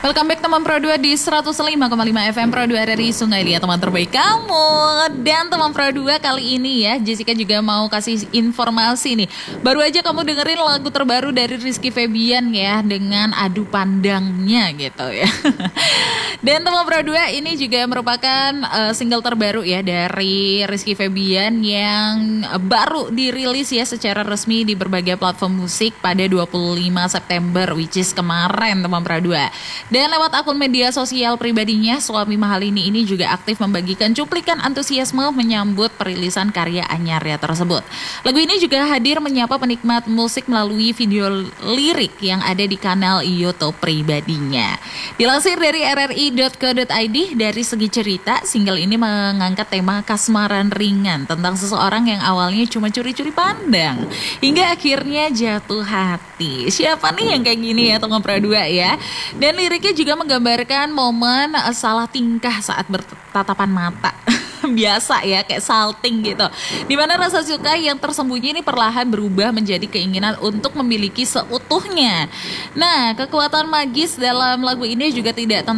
Welcome back teman Pro 2 di 105,5 FM Pro 2 dari Sungai Liat, teman terbaik kamu. Dan teman Pro 2 kali ini ya, Jessica juga mau kasih informasi nih. Baru aja kamu dengerin lagu terbaru dari Rizky Febian ya, dengan Adu Pandangnya gitu ya. Dan teman Pro 2 ini juga merupakan single terbaru ya dari Rizky Febian yang baru dirilis ya secara resmi di berbagai platform musik pada 25 September, which is kemarin teman Pro 2. Dan lewat akun media sosial pribadinya, suami Mahalini ini juga aktif membagikan cuplikan antusiasme menyambut perilisan karya anyarnya tersebut. Lagu ini juga hadir menyapa penikmat musik melalui video lirik yang ada di kanal YouTube pribadinya. Dilansir dari rri.co.id, dari segi cerita, single ini mengangkat tema kasmaran ringan tentang seseorang yang awalnya cuma curi-curi pandang hingga akhirnya jatuh hati. Siapa nih yang kayak gini ya teman Pro 2 ya? Dan liriknya juga menggambarkan momen salah tingkah saat bertatapan mata. Biasa ya, kayak salting gitu. Dimana rasa suka yang tersembunyi ini perlahan berubah menjadi keinginan untuk memiliki seutuhnya. Nah, kekuatan magis dalam lagu ini juga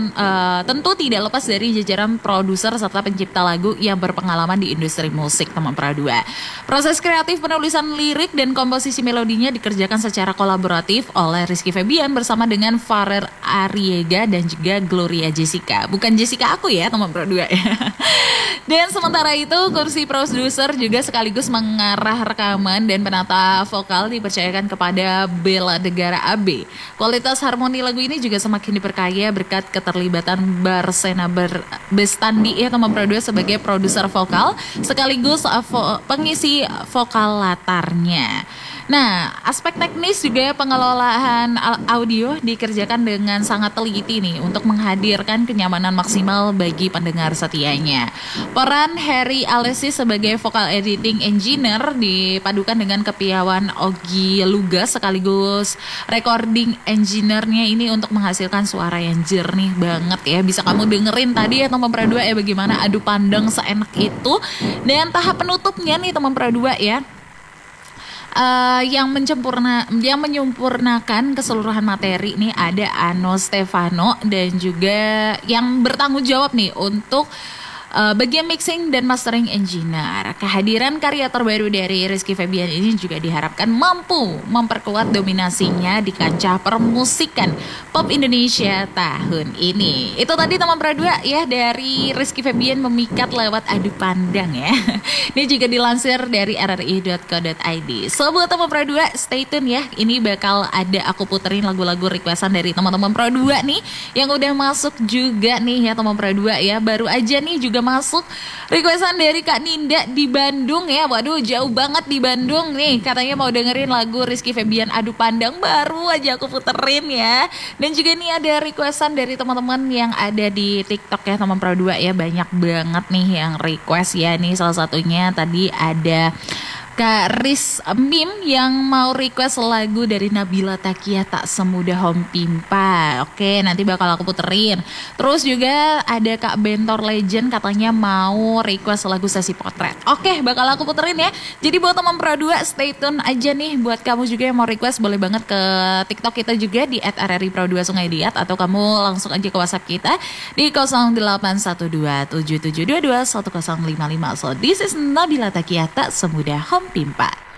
tentu tidak lepas dari jajaran produser serta pencipta lagu yang berpengalaman di industri musik teman Pro 2. Proses kreatif penulisan lirik dan komposisi melodinya dikerjakan secara kolaboratif oleh Rizky Febian bersama dengan Farer Ariega dan juga Gloria Jessica. Bukan Jessica aku ya teman Pro 2 ya. Dan sementara itu, kursi produser juga sekaligus mengarah rekaman dan penata vokal dipercayakan kepada Bella Negara AB. Kualitas harmoni lagu ini juga semakin diperkaya berkat keterlibatan Barsena Bestandi ya teman Pro 2 sebagai produser vokal sekaligus pengisi vokal latarnya. Nah, aspek teknis juga pengelolaan audio dikerjakan dengan sangat teliti nih untuk menghadirkan kenyamanan maksimal bagi pendengar setianya. Peran Harry Alessi sebagai vocal editing engineer dipadukan dengan kepiawaian Ogi Lugas sekaligus recording engineer-nya ini untuk menghasilkan suara yang jernih banget ya. Bisa kamu dengerin tadi ya teman Pro 2 ya, bagaimana adu pandang seenak itu. Dan tahap penutupnya nih teman Pro 2 ya, yang menyempurnakan keseluruhan materi nih ada Ano Stefano dan juga yang bertanggung jawab nih untuk bagian mixing dan mastering engineer. Kehadiran karya terbaru dari Rizky Febian ini juga diharapkan mampu memperkuat dominasinya di kancah permusikan pop Indonesia tahun ini. Itu tadi teman Pro 2 ya dari Rizky Febian memikat lewat Adu Pandang ya. Ini juga dilansir dari rri.co.id. So buat teman Pro 2 stay tune ya. Ini bakal ada aku puterin lagu-lagu requestan dari teman-teman Pro 2 nih yang udah masuk juga nih ya teman Pro 2 ya. Baru aja nih juga masuk requestan dari Kak Ninda di Bandung ya. Waduh, jauh banget di Bandung nih. Katanya mau dengerin lagu Rizky Febian Adu Pandang, baru aja aku puterin ya. Dan juga nih ada requestan dari teman-teman yang ada di TikTok ya teman Pro 2 ya. Banyak banget nih yang request ya. Nih salah satunya tadi ada Kak Riz Mim yang mau request lagu dari Nabila Takia, Tak Semudah Hom Pimpa. Oke, nanti bakal aku puterin. Terus juga ada Kak Bentor Legend katanya mau request lagu Sesi Potret. Oke, bakal aku puterin ya. Jadi buat teman Pro 2 stay tune aja nih. Buat kamu juga yang mau request boleh banget ke TikTok kita juga di @rri_pro2 Sungai Liat, atau kamu langsung aja ke WhatsApp kita di 081277221055. So this is Nabila Takia, Tak Semudah Hom Pimpa.